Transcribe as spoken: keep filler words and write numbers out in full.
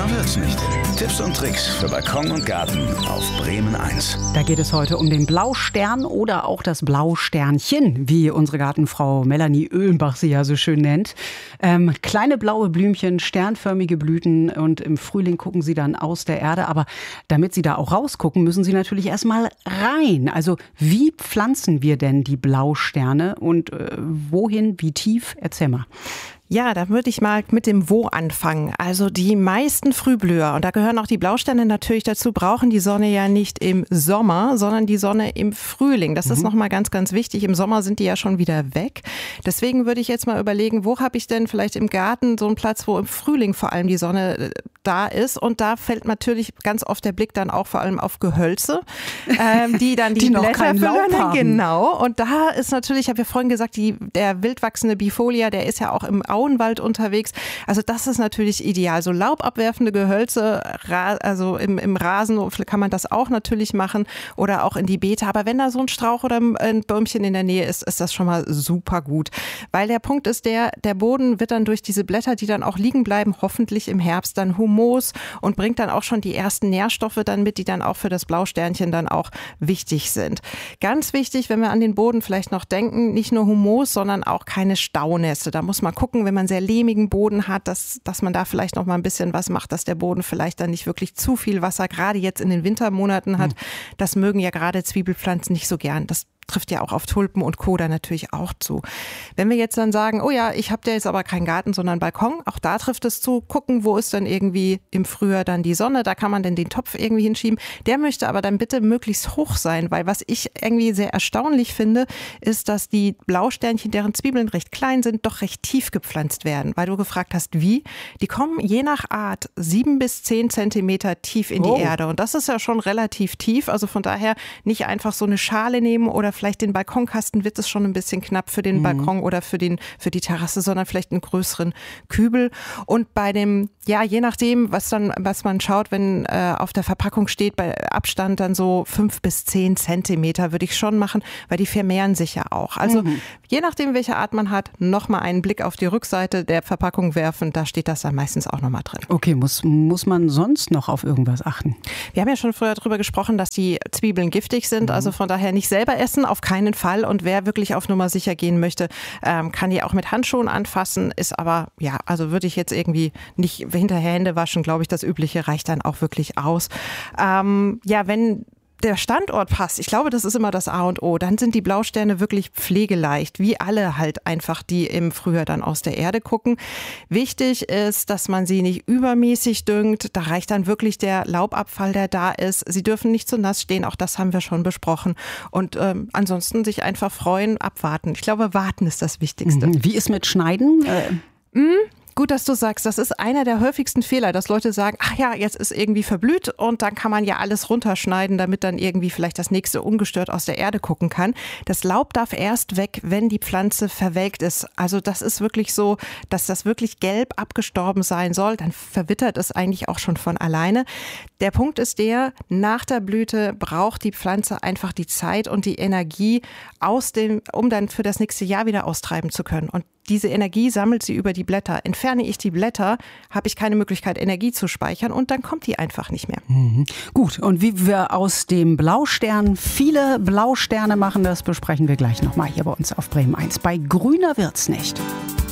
Grüner wird's nicht. Tipps und Tricks für Balkon und Garten auf Bremen eins. Da geht es heute um den Blaustern oder auch das Blausternchen, wie unsere Gartenfrau Melanie Oehlenbach sie ja so schön nennt. Ähm, kleine blaue Blümchen, sternförmige Blüten und im Frühling gucken sie dann aus der Erde. Aber damit sie da auch rausgucken, müssen sie natürlich erstmal rein. Also wie pflanzen wir denn die Blausterne und äh, wohin, wie tief? Erzähl mal. Ja, da würde ich mal mit dem Wo anfangen. Also die meisten Frühblüher, und da gehören auch die Blausterne natürlich dazu, brauchen die Sonne ja nicht im Sommer, sondern die Sonne im Frühling. Das mhm. ist nochmal ganz, ganz wichtig. Im Sommer sind die ja schon wieder weg. Deswegen würde ich jetzt mal überlegen, wo habe ich denn vielleicht im Garten so einen Platz, wo im Frühling vor allem die Sonne da ist. Und da fällt natürlich ganz oft der Blick dann auch vor allem auf Gehölze, ähm, die dann die, die Blätter noch keinen Laub haben. Genau. Und da ist natürlich, ich habe ja vorhin gesagt, die, der wildwachsende Bifolia, der ist ja auch im Auenwald unterwegs. Also das ist natürlich ideal. So laubabwerfende Gehölze, also im, im Rasen kann man das auch natürlich machen oder auch in die Beete. Aber wenn da so ein Strauch oder ein Bäumchen in der Nähe ist, ist das schon mal super gut. Weil der Punkt ist der, der Boden wird dann durch diese Blätter, die dann auch liegen bleiben, hoffentlich im Herbst dann Humus und bringt dann auch schon die ersten Nährstoffe dann mit, die dann auch für das Blausternchen dann auch wichtig sind. Ganz wichtig, wenn wir an den Boden vielleicht noch denken, nicht nur Humus, sondern auch keine Staunässe. Da muss man gucken, wenn man sehr lehmigen Boden hat, dass, dass man da vielleicht noch mal ein bisschen was macht, dass der Boden vielleicht dann nicht wirklich zu viel Wasser gerade jetzt in den Wintermonaten hat. Mhm. Das mögen ja gerade Zwiebelpflanzen nicht so gern. Das trifft ja auch auf Tulpen und Co. da natürlich auch zu. Wenn wir jetzt dann sagen, oh ja, ich habe ja jetzt aber keinen Garten, sondern einen Balkon, auch da trifft es zu, gucken, wo ist dann irgendwie im Frühjahr dann die Sonne, da kann man dann den Topf irgendwie hinschieben. Der möchte aber dann bitte möglichst hoch sein, weil was ich irgendwie sehr erstaunlich finde, ist, dass die Blausternchen, deren Zwiebeln recht klein sind, doch recht tief gepflanzt werden, weil du gefragt hast, wie? Die kommen je nach Art sieben bis zehn Zentimeter tief in die oh. Erde und das ist ja schon relativ tief, also von daher nicht einfach so eine Schale nehmen oder vielleicht den Balkonkasten, wird es schon ein bisschen knapp für den mhm. Balkon oder für den für die Terrasse, sondern vielleicht einen größeren Kübel. Und bei dem, ja, je nachdem, was dann, was man schaut, wenn äh, auf der Verpackung steht, bei Abstand dann so fünf bis zehn Zentimeter würde ich schon machen, weil die vermehren sich ja auch. Also mhm. je nachdem, welche Art man hat, nochmal einen Blick auf die Rückseite der Verpackung werfen, da steht das dann meistens auch nochmal drin. Okay, muss, muss man sonst noch auf irgendwas achten? Wir haben ja schon früher darüber gesprochen, dass die Zwiebeln giftig sind, mhm. also von daher nicht selber essen, auf keinen Fall. Und wer wirklich auf Nummer sicher gehen möchte, ähm, kann die auch mit Handschuhen anfassen. Ist aber, ja, also würde ich jetzt irgendwie nicht hinterher Hände waschen, glaube ich, das Übliche reicht dann auch wirklich aus. Ähm, ja, wenn der Standort passt, ich glaube, das ist immer das A und O, dann sind die Blausterne wirklich pflegeleicht, wie alle halt einfach, die im Frühjahr dann aus der Erde gucken. Wichtig ist, dass man sie nicht übermäßig düngt, da reicht dann wirklich der Laubabfall, der da ist. Sie dürfen nicht zu nass stehen, auch das haben wir schon besprochen. Und ähm, ansonsten sich einfach freuen, abwarten. Ich glaube, warten ist das Wichtigste. Wie ist mit Schneiden? Äh mhm. Gut, dass du sagst, das ist einer der häufigsten Fehler, dass Leute sagen, ach ja, jetzt ist irgendwie verblüht und dann kann man ja alles runterschneiden, damit dann irgendwie vielleicht das nächste ungestört aus der Erde gucken kann. Das Laub darf erst weg, wenn die Pflanze verwelkt ist. Also das ist wirklich so, dass das wirklich gelb abgestorben sein soll. Dann verwittert es eigentlich auch schon von alleine. Der Punkt ist der, nach der Blüte braucht die Pflanze einfach die Zeit und die Energie, aus dem, um dann für das nächste Jahr wieder austreiben zu können. Und diese Energie sammelt sie über die Blätter. Entferne ich die Blätter, habe ich keine Möglichkeit, Energie zu speichern und dann kommt die einfach nicht mehr. Mhm. Gut, und wie wir aus dem Blaustern viele Blausterne machen, das besprechen wir gleich nochmal hier bei uns auf Bremen eins. Bei Grüner wird's nicht.